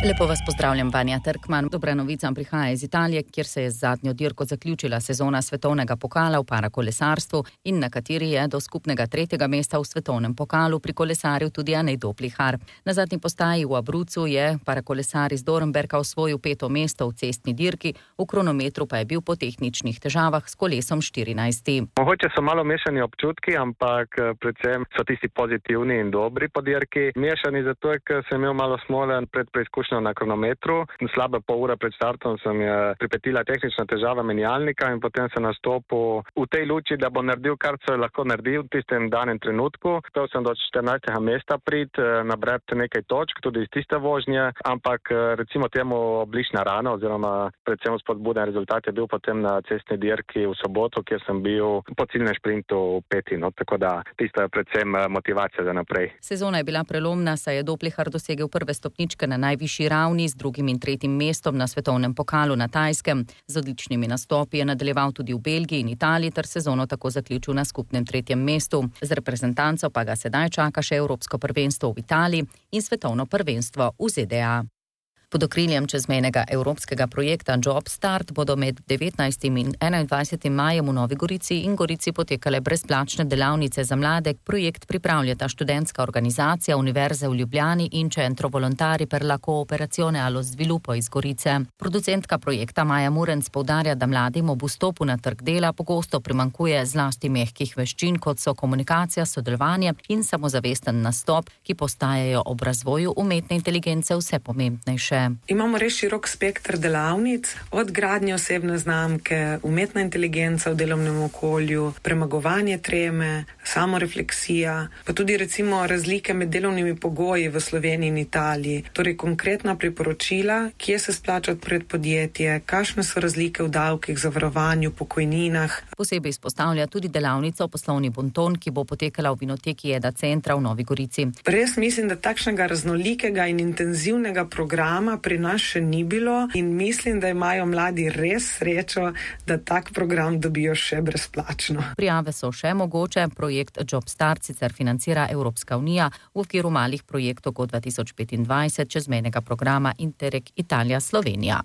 Lepo vas pozdravljam, Vanja Trkman. Dobra novica prihaja iz Italije, kjer se je z zadnjo dirko zaključila sezona svetovnega pokala v parakolesarstvu in na kateri je do skupnega 3. mesta v svetovnem pokalu prikolesaril tudi Anej Doplihar. Na zadnji postaji v Abruzzu je parakolesar iz Dornberga osvojil 5. mesto v cestni dirki, v kronometru pa je bil po tehničnih težavah s kolesom 14. Mogoče so malo mešani občutki, ampak predvsem so tisti pozitivni in dobri po dirki. Mešani zato, ker sem imel malo smole pred preizkušnjo na kronometru. Slabe pol ure pred startom sem je pripetila tehnična težava menjalnika in potem sem nastopil v tej luči, da bo naredil, kar se lahko naredil v tistem danem trenutku. Spel sem do 14. mesta nabrati nekaj točk, tudi iz tiste vožnje, ampak recimo temu oblična rana oziroma predvsem spodbuden rezultat je bil potem na cestni dirki v soboto, kjer sem bil po ciljnem šprintu 5. Tako da tisto je predvsem motivacija za naprej. Sezona je bila prelomna, saj je Doplihar dosegel prve stopničke na najvišji ravni z 2. in 3. mestom na svetovnem pokalu na Tajskem. Z odličnimi nastopi je nadaljeval tudi v Belgiji in Italiji ter sezono tako zaključil na skupnem 3. mestu. Z reprezentanco pa ga sedaj čaka še Evropsko prvenstvo v Italiji in svetovno prvenstvo v ZDA. Pod okriljem čezmejnega evropskega projekta Job Start bodo med 19. in 21. majem v Novi Gorici in Gorici potekale brezplačne delavnice za mlade. Projekt pripravljata študentska organizacija Univerze v Ljubljani in Centro Volontari per la Cooperazione allo Sviluppo iz Gorice. Producentka projekta Maja Murenc poudarja, da mladim ob vstopu na trg dela pogosto primanjkuje zlasti mehkih veščin, kot so komunikacija, sodelovanje in samozavesten nastop, ki postajajo ob razvoju umetne inteligence vse pomembnejše. Imamo res širok spekter delavnic, od gradnje osebne znamke, umetna inteligenca v delovnem okolju, premagovanje treme, samorefleksija, pa tudi recimo razlike med delovnimi pogoji v Sloveniji in Italiji. Torej konkretna priporočila, kje se splača odpreti podjetje, kakšne so razlike v davkih, zavarovanju, pokojninah. Posebej izpostavlja tudi delavnico Poslovni bonton, ki bo potekala v Vinoteki Eda Centra v Novi Gorici. Res mislim, da takšnega raznolikega in intenzivnega programa pri nas še ni bilo in mislim, da imajo mladi res srečo, da tak program dobijo še brezplačno. Prijave so še mogoče. Projekt Job Start sicer financira Evropska unija v okviru malih projektov kot 2025 čezmejnega programa Interreg Italija Slovenija.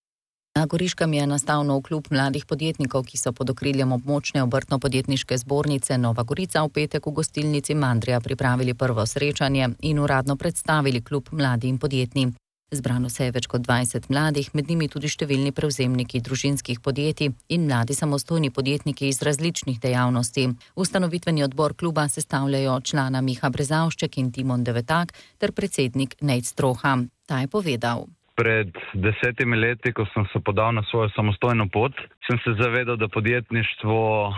Na Goriškem je nastal nov klub mladih podjetnikov, ki so pod okriljem območne obrtno-podjetniške zbornice Nova Gorica v petek v gostilnici Mandrija pripravili prvo srečanje in uradno predstavili klub Mladi in podjetni. Zbrano se je več kot 20 mladih, med njimi tudi številni prevzemniki družinskih podjetij in mladi samostojni podjetniki iz različnih dejavnosti. Ustanovitveni odbor kluba sestavljajo člana Miha Brezavšček in Timon Devetak ter predsednik Nejc Stroha. Ta je povedal. Pred 10 leti, ko sem se podal na svojo samostojno pot, sem se zavedal, da podjetništvo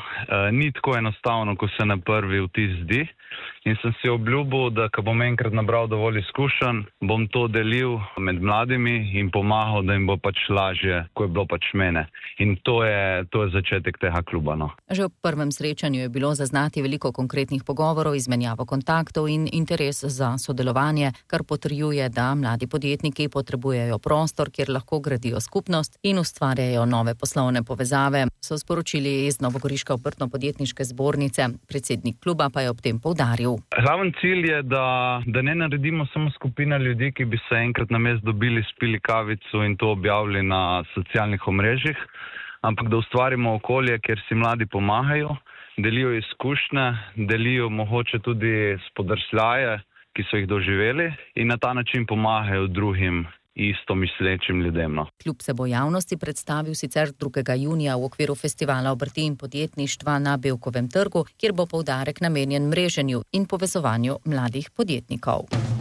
ni tako enostavno, ko se na prvi vtis zdi. In sem si obljubil, da ko bom enkrat nabral dovolj izkušenj, bom to delil med mladimi in pomagal, da jim bo pač lažje, ko je bilo pač mene. In to je začetek tega kluba. No. Že v prvem srečanju je bilo zaznati veliko konkretnih pogovorov, izmenjavo kontaktov in interes za sodelovanje, kar potrjuje, da mladi podjetniki potrebujejo prostor, kjer lahko gradijo skupnost in ustvarjajo nove poslovne povezave, so sporočili iz Novogoriške obrtno-podjetniške zbornice. Predsednik kluba pa je ob tem poudaril. Glaven cilj je, da ne naredimo samo skupina ljudi, ki bi se enkrat na mest dobili, spili kavico in to objavili na socialnih omrežjih, ampak da ustvarimo okolje, kjer si mladi pomagajo, delijo izkušnje, delijo mogoče tudi spodrsljaje, ki so jih doživeli in na ta način pomagajo drugim isto mislečim ljudem. Klub se bo javnosti predstavil sicer 2. junija v okviru festivala obrti in podjetništva na Bevkovem trgu, kjer bo poudarek namenjen mreženju in povezovanju mladih podjetnikov.